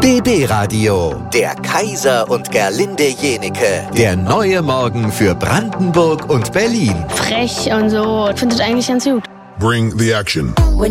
BB Radio, der Kaiser und Gerlinde Jenike. Der neue Morgen für Brandenburg und Berlin. Frech und so. Ich finde das eigentlich ganz gut. Bring the action. When